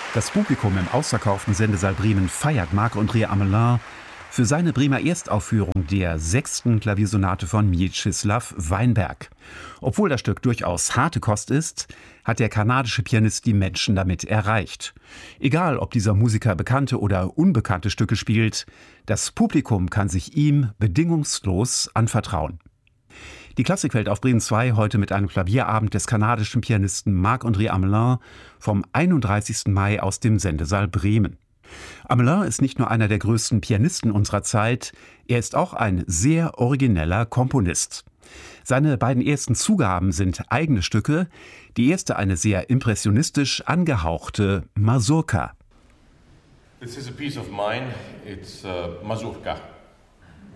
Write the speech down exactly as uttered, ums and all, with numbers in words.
Das Publikum im ausverkauften Sendesaal Bremen feiert Marc-André Amelin für seine Bremer Erstaufführung der sechsten Klaviersonate von Mieczysław Weinberg. Obwohl das Stück durchaus harte Kost ist, hat der kanadische Pianist die Menschen damit erreicht. Egal, ob dieser Musiker bekannte oder unbekannte Stücke spielt, das Publikum kann sich ihm bedingungslos anvertrauen. Die Klassikwelt auf Bremen zwei heute mit einem Klavierabend des kanadischen Pianisten Marc-André Amelin vom einunddreißigsten Mai aus dem Sendesaal Bremen. Amelin ist nicht nur einer der größten Pianisten unserer Zeit, er ist auch ein sehr origineller Komponist. Seine beiden ersten Zugaben sind eigene Stücke, die erste eine sehr impressionistisch angehauchte Mazurka. This is a piece of mine, it's uh, Mazurka.